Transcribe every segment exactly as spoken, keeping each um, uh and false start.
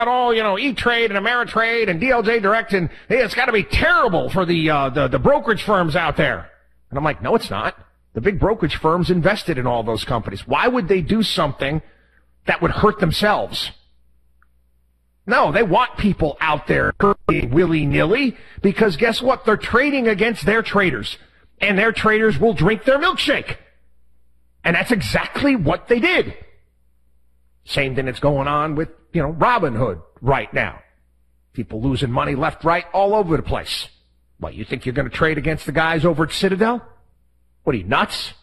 all, you know, E-Trade and Ameritrade and D L J Direct, and hey, it's got to be terrible for the, uh, the, the brokerage firms out there. And I'm like, no, it's not. The big brokerage firms invested in all those companies. Why would they do something that would hurt themselves? No, they want people out there willy-nilly because guess what? They're trading against their traders, and their traders will drink their milkshake. And that's exactly what they did. Same thing that's going on with, you know, Robinhood right now. People losing money left, right, all over the place. What, you think you're going to trade against the guys over at Citadel? What are you, nuts?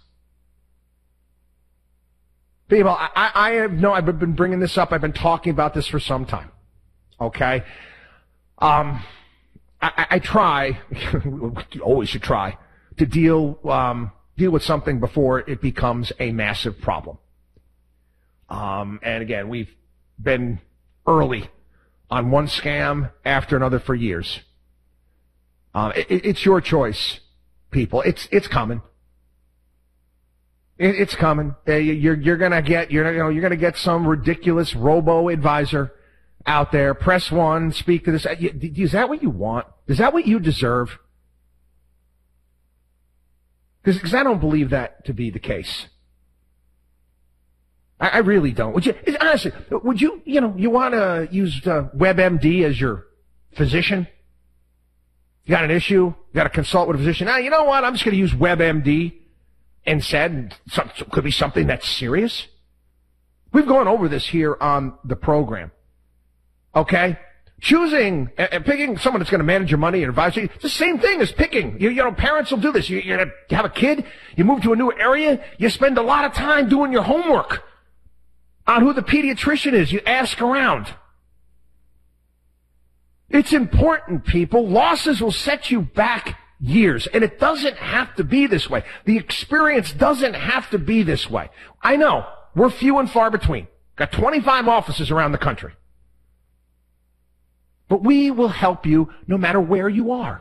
People, I, I have no, I've been bringing this up. I've been talking about this for some time. Okay? Um, I, I try, you always should try, to deal, um, deal with something before it becomes a massive problem. Um, and again, we've been early on one scam after another for years. Uh, it, it's your choice, people. It's, it's coming. It, it's coming. You're, you're gonna get, you're, you know, you're gonna get some ridiculous robo-advisor out there. Press one, speak to this. Is that what you want? Is that what you deserve? Because I don't believe that to be the case. I, I really don't. Would you, honestly, would you, you know, you want to use uh, WebMD as your physician? You got an issue? You got to consult with a physician? Now, you know what? I'm just going to use WebMD instead. Some, could be something that's serious. We've gone over this here on the program. Okay? Choosing and picking someone that's going to manage your money and advise you, it's the same thing as picking. You, you know, parents will do this. You, you have a kid, you move to a new area, you spend a lot of time doing your homework on who the pediatrician is. You ask around. It's important, people. Losses will set you back years, and it doesn't have to be this way. The experience doesn't have to be this way. I know, we're few and far between. Got twenty-five offices around the country. But we will help you no matter where you are.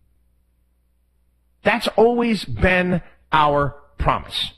That's always been our promise.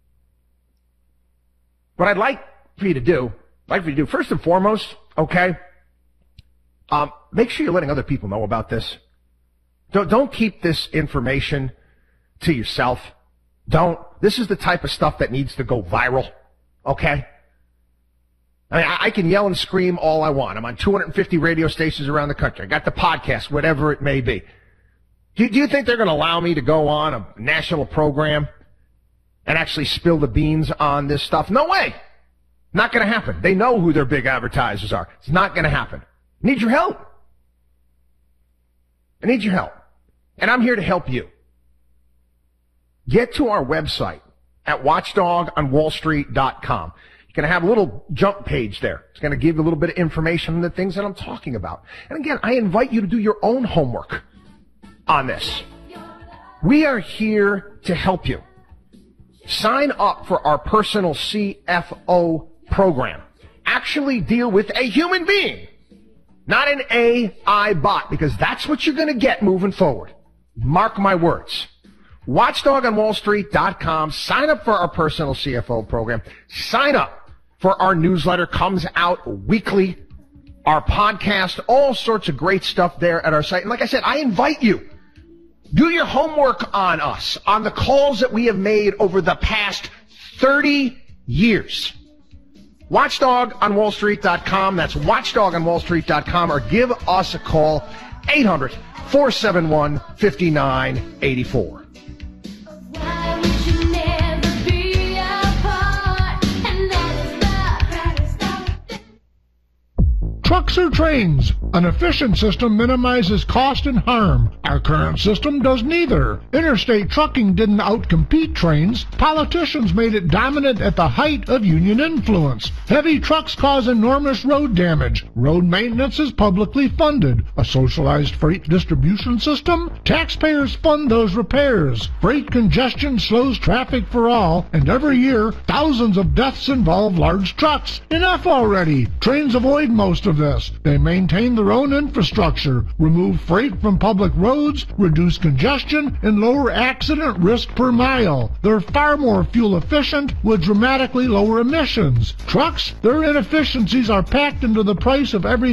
What I'd like for you to do, I'd like for you to do, first and foremost, okay, um, make sure you're letting other people know about this. Don't, don't keep this information to yourself. Don't. This is the type of stuff that needs to go viral, okay? I mean, I can yell and scream all I want. I'm on two hundred fifty radio stations around the country. I got the podcast, whatever it may be. Do, do you think they're going to allow me to go on a national program and actually spill the beans on this stuff? No way. Not going to happen. They know who their big advertisers are. It's not going to happen. I need your help. I need your help. And I'm here to help you. Get to our website at watchdog on wall street dot com. You're going to have a little jump page there. It's going to give you a little bit of information on the things that I'm talking about. And again, I invite you to do your own homework on this. We are here to help you. Sign up for our personal C F O program. Actually deal with a human being, not an A I bot, because that's what you're going to get moving forward. Mark my words. watchdog on wall street dot com. Sign up for our personal C F O program. Sign up for our newsletter. Comes out weekly. Our podcast, all sorts of great stuff there at our site. And like I said, I invite you. Do your homework on us, on the calls that we have made over the past thirty years. watchdog on wall street dot com. That's watchdog on wall street dot com. Or give us a call, eight hundred, four seven one, five nine eight four. Trucks or trains? An efficient system minimizes cost and harm. Our current system does neither. Interstate trucking didn't outcompete trains. Politicians made it dominant at the height of union influence. Heavy trucks cause enormous road damage. Road maintenance is publicly funded. A socialized freight distribution system? Taxpayers fund those repairs. Freight congestion slows traffic for all, and every year, thousands of deaths involve large trucks. Enough already. Trains avoid most of of this. They maintain their own infrastructure, remove freight from public roads, reduce congestion, and lower accident risk per mile. They're far more fuel efficient with dramatically lower emissions. Trucks, their inefficiencies are packed into the price of every